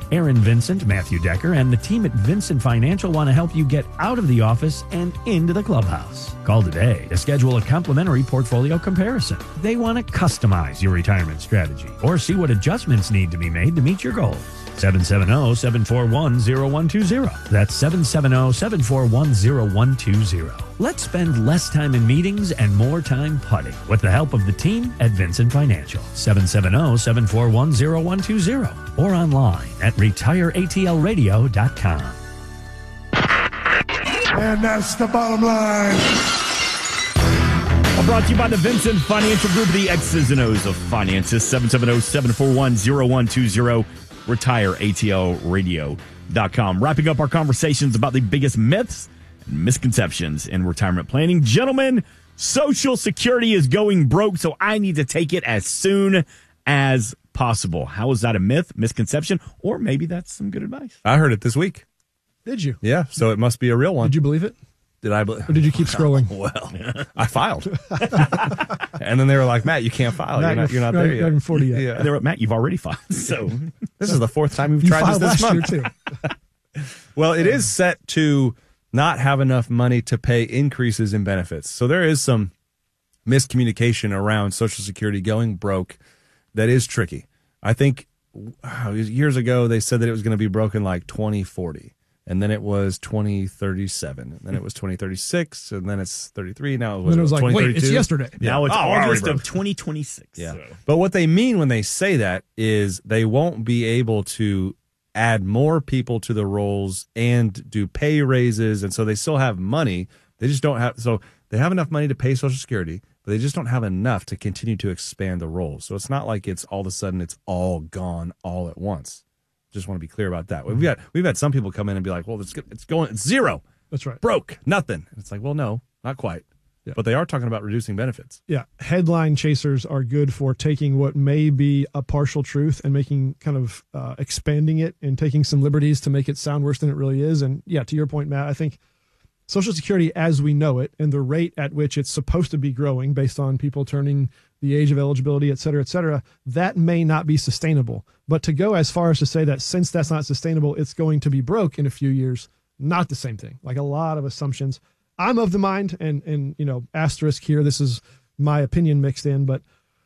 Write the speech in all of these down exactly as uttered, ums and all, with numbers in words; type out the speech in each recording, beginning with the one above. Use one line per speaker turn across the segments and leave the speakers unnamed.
Aaron Vincent, Matthew Decker, and the team at Vincent Financial want to help you get out of the office and into the clubhouse. Call today to schedule a complimentary portfolio comparison. They want to customize your retirement strategy or see what adjustments need to be made to meet your goals. seven seven zero, seven four one, zero one two zero. That's seven seven zero, seven four one, zero one two zero. Let's spend less time in meetings and more time putting with the help of the team at Vincent Financial. seven seven zero, seven four one, zero one two zero or online at retire A T L radio dot com.
And that's the bottom line.
Brought to you by the Vincent Financial Group, the X's and O's of finances. seven seven zero, seven four one, zero one two zero. retire A T L radio dot com. Wrapping up our conversations about the biggest myths and misconceptions in retirement planning. Gentlemen, Social Security is going broke, so I need to take it as soon as possible. How is that a myth, misconception, or maybe that's some good advice?
I heard it this week.
Did you?
Yeah, so it must be a real one.
Did you believe it?
Did I believe?
Or did you keep scrolling?
Well, I filed. And then they were like, Matt, you can't file.
Matt,
you're not, you're not
you're
there
not
yet.
even forty yet.
Yeah.
And they were, Matt, you've already filed. So
this is the fourth time we've
You
tried
filed
this this
last
month.
year, too.
Well, it is set to not have enough money to pay increases in benefits. So there is some miscommunication around Social Security going broke that is tricky. I think uh, years ago they said that it was going to be broken like twenty forty. And then it was twenty thirty-seven. And then it was twenty thirty-six. And then it's thirty-three. Now it was,
Then it was like,
twenty thirty-two.
wait, it's yesterday.
Yeah.
now it's
Oh, already
August
broke.
of twenty twenty-six.
Yeah.
So.
But what they mean when they say that is they won't be able to add more people to the roles and do pay raises. And so they still have money. They just don't have, so they have enough money to pay Social Security, but they just don't have enough to continue to expand the roles. So it's not like it's all of a sudden it's all gone all at once. Just want to be clear about that. We've got, we've had some people come in and be like, well, it's, it's going, it's zero.
That's right.
Broke, nothing. And it's like, well, no, not quite.
Yeah.
But they are talking about reducing benefits.
Yeah. Headline chasers are good for taking what may be a partial truth and making kind of uh, expanding it and taking some liberties to make it sound worse than it really is. And yeah, to your point, Matt, I think Social Security as we know it and the rate at which it's supposed to be growing based on people turning the age of eligibility, et cetera, et cetera, that may not be sustainable. But to go as far as to say that since that's not sustainable, it's going to be broke in a few years, not the same thing. Like a lot of assumptions. I'm of the mind, and, and you know, asterisk here, this is my opinion mixed in, but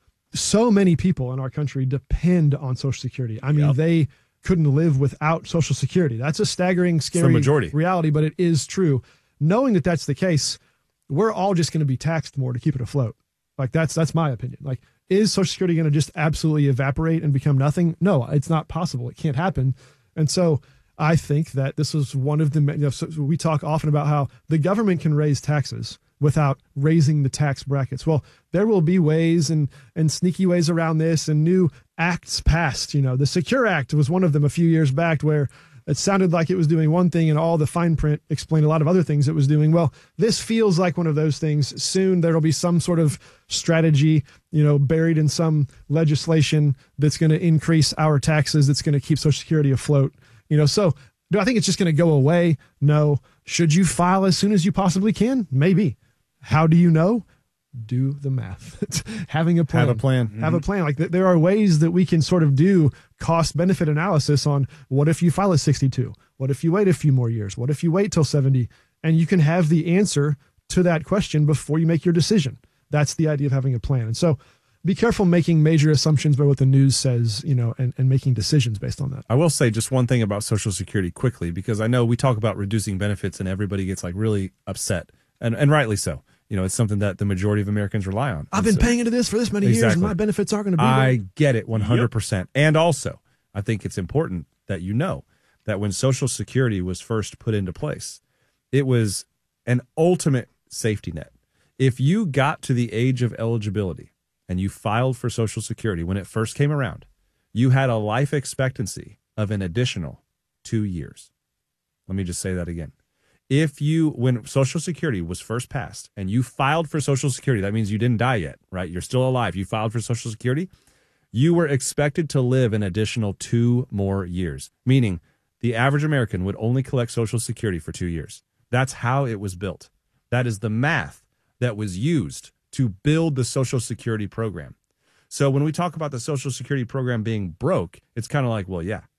so many people in our country depend on Social Security. I mean,
Yep.
they couldn't live without Social Security. That's a staggering, scary
majority.
reality, but it is true. Knowing that that's the case, we're all just going to be taxed more to keep it afloat. Like that's that's my opinion. Like, is Social Security going to just absolutely evaporate and become nothing? No, it's not possible. It can't happen. And so I think that this is one of the, you know, so we talk often about how the government can raise taxes without raising the tax brackets. Well, there will be ways and, and sneaky ways around this and new acts passed. You know, the Secure Act was one of them a few years back where it sounded like it was doing one thing and all the fine print explained a lot of other things it was doing. Well, this feels like one of those things. Soon there will be some sort of strategy, you know, buried in some legislation that's going to increase our taxes, that's going to keep Social Security afloat. You know, so do I think it's just going to go away? No. Should you file as soon as you possibly can? Maybe. How do you know? Do the math. Having a plan.
Have a plan.
Have a plan. Like th- there are ways that we can sort of do cost benefit analysis on what if you file at sixty-two? What if you wait a few more years? What if you wait till seventy? And you can have the answer to that question before you make your decision. That's the idea of having a plan. And so be careful making major assumptions by what the news says, you know, and, and making decisions based on that.
I will say just one thing about Social Security quickly, because I know we talk about reducing benefits and everybody gets like really upset, and, and rightly so. You know, it's something that the majority of Americans rely on.
I've
And
been
so-
paying into this for this many years,
Exactly.
and my benefits aren't going to be there.
I get it one hundred percent. Yep. And also, I think it's important that you know that when Social Security was first put into place, it was an ultimate safety net. If you got to the age of eligibility and you filed for Social Security when it first came around, you had a life expectancy of an additional two years. Let me just say that again. If you, when Social Security was first passed and you filed for Social Security, that means you didn't die yet, right? You're still alive. You filed for Social Security. You were expected to live an additional two more years, meaning the average American would only collect Social Security for two years. That's how it was built. That is the math that was used to build the Social Security program. So when we talk about the Social Security program being broke, it's kind of like, well, yeah,